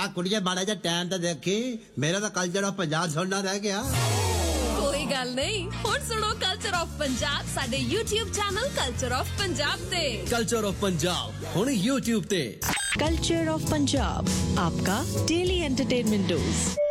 ਆ ਕੁੜੀਏ ਮਾੜਾ ਜਿਹਾ ਟਾਈਮ ਤਾਂ ਦੇਖੀ ਮੇਰਾ ਤਾਂ ਕਲਚਰ ਆਫ ਪੰਜਾਬ ਸੁਣਨਾ ਰਹਿ ਗਿਆ ਕੋਈ ਗੱਲ ਨਹੀਂ ਹੁਣ ਸੁਣੋ ਕਲਚਰ ਆਫ ਪੰਜਾਬ ਸਾਡੇ YouTube channel culture of Punjab ਤੇ ਕਲਚਰ ਆਫ ਪੰਜਾਬ ਹੁਣ YouTube ਤੇ कल्चर ऑफ पंजाब आपका डेली एंटरटेनमेंट डोज।